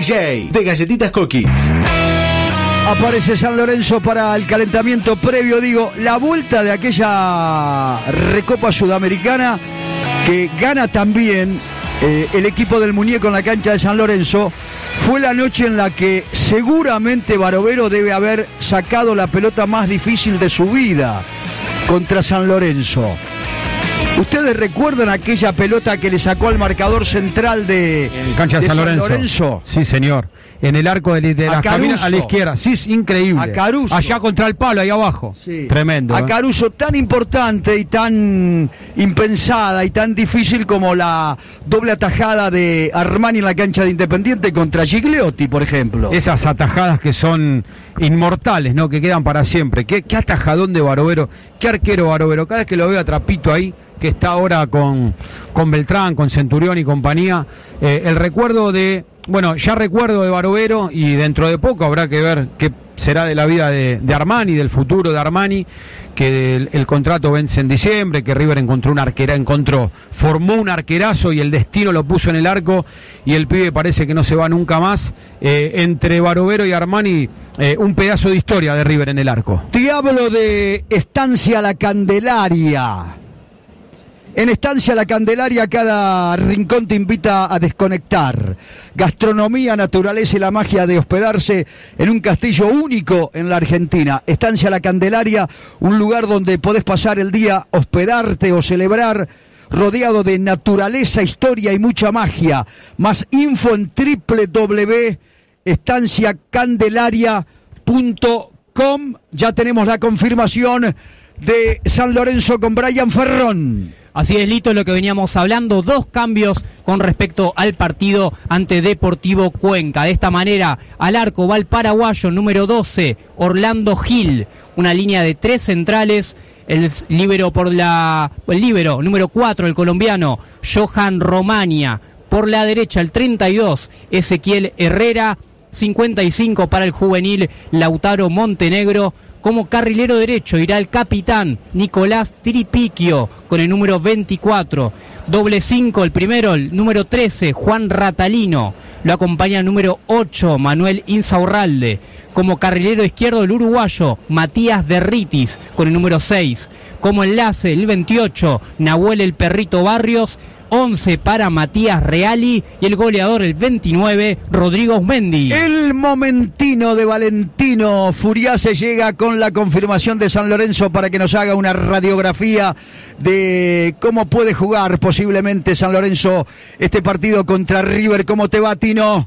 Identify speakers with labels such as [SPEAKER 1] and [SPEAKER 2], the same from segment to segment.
[SPEAKER 1] DJ de Galletitas Cookies.
[SPEAKER 2] Aparece San Lorenzo para el calentamiento previo, la vuelta de aquella Recopa Sudamericana que gana también el equipo del Muñeco en la cancha de San Lorenzo. Fue la noche en la que seguramente Barovero debe haber sacado la pelota más difícil de su vida contra San Lorenzo. ¿Ustedes recuerdan aquella pelota que le sacó al marcador central de
[SPEAKER 3] cancha de San
[SPEAKER 2] Lorenzo?
[SPEAKER 3] Sí, señor. En el arco de la cabina a la izquierda. Sí, es increíble.
[SPEAKER 2] A Caruso.
[SPEAKER 3] Allá contra el palo, ahí abajo.
[SPEAKER 2] Sí.
[SPEAKER 3] Tremendo.
[SPEAKER 2] A Caruso, tan importante y tan impensada y tan difícil como la doble atajada de Armani en la cancha de Independiente contra Gigliotti, por ejemplo.
[SPEAKER 3] Esas atajadas que son inmortales, ¿no? Que quedan para siempre. ¿Qué atajadón de Barovero? ¿Qué arquero Barovero? Cada vez que lo veo a Trapito ahí, que está ahora con Beltrán, con Centurión y compañía, el recuerdo de... Bueno, ya recuerdo de Barovero y dentro de poco habrá que ver qué será de la vida de Armani, del futuro de Armani, que el contrato vence en diciembre, que River formó un arquerazo y el destino lo puso en el arco y el pibe parece que no se va nunca más. Entre Barovero y Armani, un pedazo de historia de River en el arco.
[SPEAKER 2] Te hablo de Estancia La Candelaria. En Estancia La Candelaria cada rincón te invita a desconectar. Gastronomía, naturaleza y la magia de hospedarse en un castillo único en la Argentina. Estancia La Candelaria, un lugar donde podés pasar el día, hospedarte o celebrar, rodeado de naturaleza, historia y mucha magia. Más info en www.estanciacandelaria.com. Ya tenemos la confirmación de San Lorenzo con Brian Ferrón.
[SPEAKER 4] Así es, Lito, lo que veníamos hablando, 2 cambios con respecto al partido ante Deportivo Cuenca. De esta manera, al arco va el paraguayo número 12, Orlando Gil, una línea de 3 centrales, el líbero número 4, el colombiano, Johan Romania, por la derecha el 32, Ezequiel Herrera, 55 para el juvenil Lautaro Montenegro. Como carrilero derecho irá el capitán Nicolás Tiripiquio con el número 24. Doble 5 el primero, el número 13, Juan Ratalino. Lo acompaña el número 8, Manuel Insaurralde. Como carrilero izquierdo el uruguayo Matías Derritis con el número 6. Como enlace el 28, Nahuel el Perrito Barrios. 11 para Matías Reali y el goleador el 29, Rodrigo Osmendi.
[SPEAKER 2] El momentino de Valentino Furiase llega con la confirmación de San Lorenzo para que nos haga una radiografía de cómo puede jugar posiblemente San Lorenzo este partido contra River. ¿Cómo te va, Tino?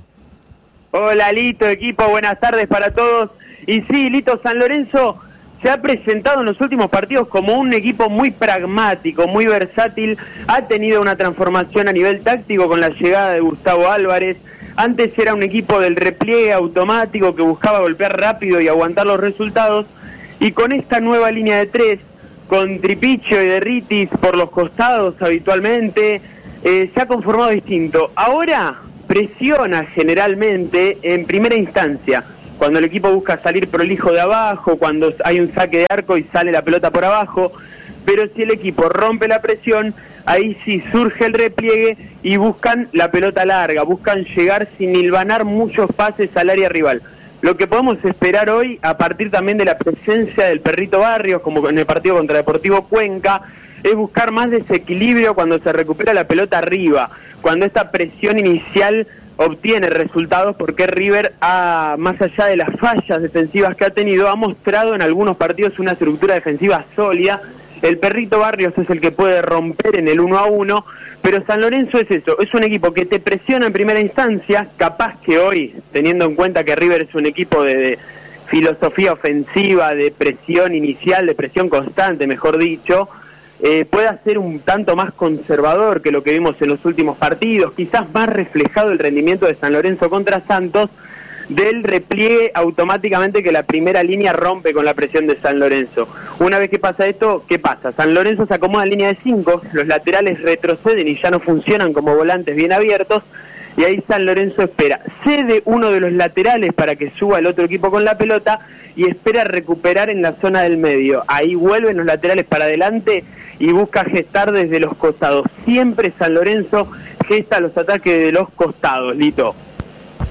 [SPEAKER 5] Hola, Lito, equipo, buenas tardes para todos. Y sí, Lito, San Lorenzo se ha presentado en los últimos partidos como un equipo muy pragmático, muy versátil. Ha tenido una transformación a nivel táctico con la llegada de Gustavo Álvarez. Antes era un equipo del repliegue automático que buscaba golpear rápido y aguantar los resultados. Y con esta nueva línea de 3, con Tripicho y Derritis por los costados habitualmente, se ha conformado distinto. Ahora presiona generalmente en primera instancia, cuando el equipo busca salir prolijo de abajo, cuando hay un saque de arco y sale la pelota por abajo, pero si el equipo rompe la presión, ahí sí surge el repliegue y buscan la pelota larga, buscan llegar sin hilvanar muchos pases al área rival. Lo que podemos esperar hoy, a partir también de la presencia del Perrito Barrios, como en el partido contra Deportivo Cuenca, es buscar más desequilibrio cuando se recupera la pelota arriba, cuando esta presión inicial obtiene resultados, porque River, más allá de las fallas defensivas que ha tenido, ha mostrado en algunos partidos una estructura defensiva sólida. El Perrito Barrios es el que puede romper en el 1-1, pero San Lorenzo es eso, es un equipo que te presiona en primera instancia, capaz que hoy, teniendo en cuenta que River es un equipo de filosofía ofensiva, de presión inicial, de presión constante, mejor dicho, pueda ser un tanto más conservador que lo que vimos en los últimos partidos, quizás más reflejado el rendimiento de San Lorenzo contra Santos, del repliegue automáticamente que la primera línea rompe con la presión de San Lorenzo. Una vez que pasa esto, ¿qué pasa? San Lorenzo se acomoda en línea de 5, los laterales retroceden y ya no funcionan como volantes bien abiertos, y ahí San Lorenzo espera, cede uno de los laterales para que suba el otro equipo con la pelota y espera recuperar en la zona del medio. Ahí vuelven los laterales para adelante y busca gestar desde los costados. Siempre San Lorenzo gesta los ataques de los costados, Lito.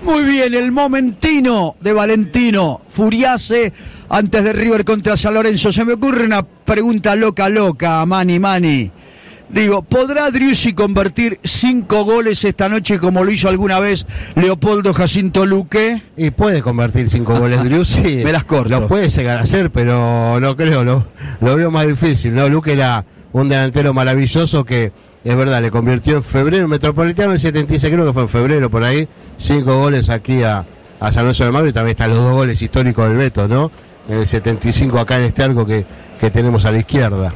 [SPEAKER 2] Muy bien, el momentino de Valentino Furiase antes de River contra San Lorenzo. Se me ocurre una pregunta loca, Mani. Digo, ¿podrá Driussi convertir 5 goles esta noche como lo hizo alguna vez Leopoldo Jacinto Luque?
[SPEAKER 1] Y puede convertir 5 goles Driussi.
[SPEAKER 2] Me las corto.
[SPEAKER 1] Lo puede llegar a hacer, pero no creo, lo veo más difícil, ¿no? Luque era un delantero maravilloso que, es verdad, le convirtió en febrero, Metropolitano en 76, creo que fue en febrero, por ahí, 5 goles aquí a San Lorenzo de Almagro, y también están los 2 goles históricos del Beto, ¿no? En el 75 acá en este arco que tenemos a la izquierda.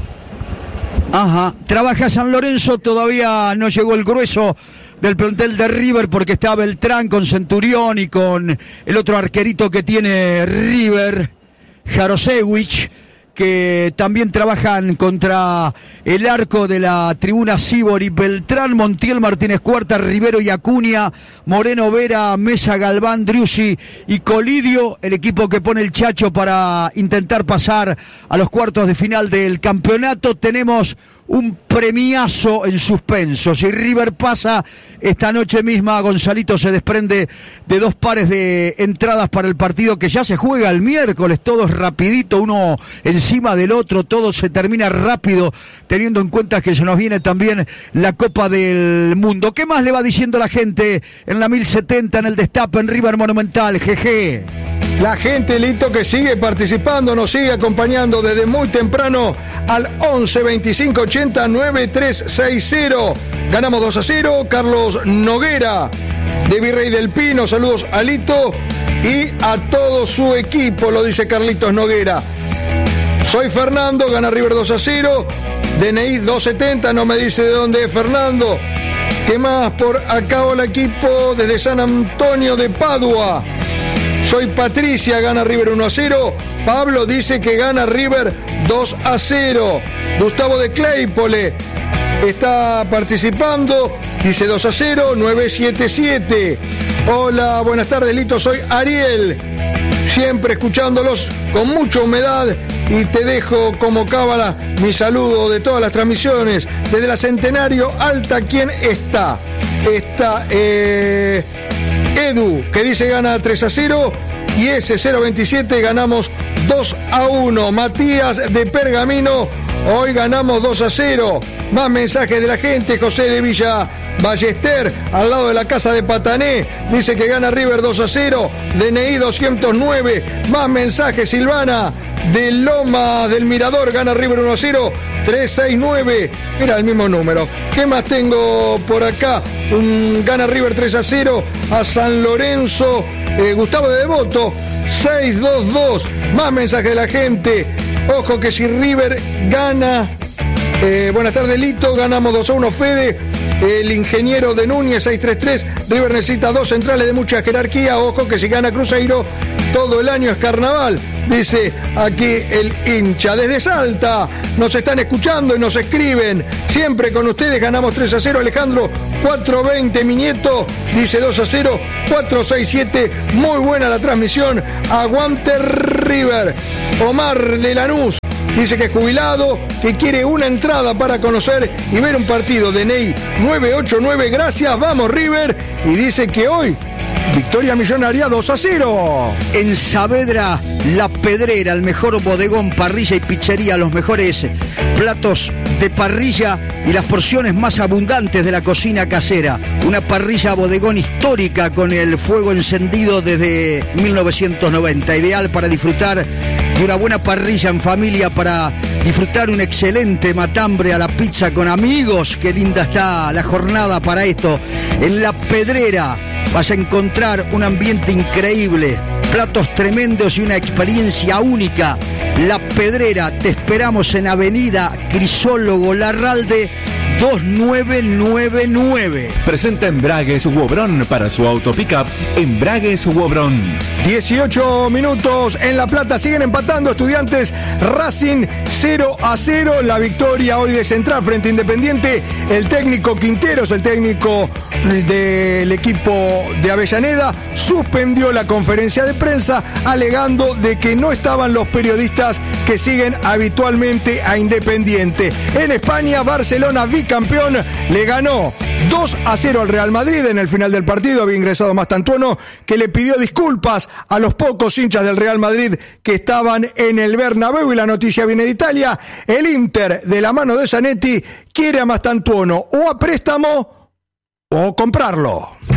[SPEAKER 2] Ajá, trabaja San Lorenzo, todavía no llegó el grueso del plantel de River porque está Beltrán con Centurión y con el otro arquerito que tiene River, Jarosewicz, que también trabajan contra el arco de la tribuna Sibori. Beltrán, Montiel, Martínez Cuarta, Rivero y Acuña, Moreno, Vera, Mesa, Galván, Driussi y Colidio, el equipo que pone el Chacho para intentar pasar a los cuartos de final del campeonato. Tenemos un premiazo en suspenso. Si River pasa esta noche misma, Gonzalito se desprende de 2 pares de entradas para el partido que ya se juega el miércoles, todos rapidito, uno encima del otro, todo se termina rápido, teniendo en cuenta que se nos viene también la Copa del Mundo. ¿Qué más le va diciendo la gente en la 1070, en el Destape, en River Monumental? Jeje.
[SPEAKER 6] La gente, Lito, que sigue participando, nos sigue acompañando desde muy temprano al 11 25 80 9360. Ganamos 2-0. Carlos Noguera de Virrey del Pino, saludos a Lito y a todo su equipo, lo dice Carlitos Noguera. Soy Fernando, gana River 2-0. DNI 270, no me dice de dónde es Fernando. ¿Qué más? Por acá, hola equipo desde San Antonio de Padua. Soy Patricia, gana River 1-0. Pablo dice que gana River 2-0. Gustavo de Claypole está participando, dice 2-0, 977. Hola, buenas tardes, Lito, soy Ariel. Siempre escuchándolos con mucha humedad y te dejo como cábala mi saludo de todas las transmisiones. Desde la Centenario Alta, ¿quién está? Está Edu, que dice gana 3-0, y ese 027 ganamos 2-1. Matías de Pergamino, hoy ganamos 2-0. Más mensajes de la gente. José de Villa Ballester, al lado de la casa de Patané, dice que gana River 2-0. DNI 209. Más mensajes. Silvana de Loma del Mirador, gana River 1-0. 369. Era el mismo número. ¿Qué más tengo por acá? Gana River 3-0 a San Lorenzo. Gustavo de Devoto, 622. Más mensajes de la gente. Ojo que si River gana, buenas tardes Lito, ganamos 2-1 Fede. El ingeniero de Núñez, 633. River necesita 2 centrales de mucha jerarquía. Ojo que si gana Cruzeiro, todo el año es carnaval, dice aquí el hincha. Desde Salta nos están escuchando y nos escriben. Siempre con ustedes, ganamos 3-0. Alejandro 420. Mi nieto dice 2-0. 467. Muy buena la transmisión. Aguante River. Omar de Lanús dice que es jubilado, que quiere una entrada para conocer y ver un partido de Ney 989. Gracias, vamos River. Y dice que hoy victoria millonaria 2-0.
[SPEAKER 2] En Saavedra, La Pedrera, el mejor bodegón, parrilla y pizzería, los mejores platos de parrilla y las porciones más abundantes de la cocina casera. Una parrilla bodegón histórica con el fuego encendido desde 1990. Ideal para disfrutar de una buena parrilla en familia, para disfrutar un excelente matambre a la pizza con amigos. Qué linda está la jornada para esto. En La Pedrera vas a encontrar un ambiente increíble, platos tremendos y una experiencia única. La Pedrera, te esperamos en Avenida Crisólogo Larralde 2999.
[SPEAKER 7] Presenta Embragues Wobrón para su auto pickup. Embragues Wobrón.
[SPEAKER 6] 18 minutos en La Plata, siguen empatando Estudiantes Racing 0-0. La victoria hoy de Central frente a Independiente. El técnico Quinteros, el técnico del equipo de Avellaneda, suspendió la conferencia de prensa alegando de que no estaban los periodistas que siguen habitualmente a Independiente. En España, Barcelona, bicampeón, le ganó 2-0 al Real Madrid. En el final del partido había ingresado Mastantuono, que le pidió disculpas a los pocos hinchas del Real Madrid que estaban en el Bernabéu. Y la noticia viene de Italia. El Inter, de la mano de Zanetti, quiere a Mastantuono o a préstamo o comprarlo.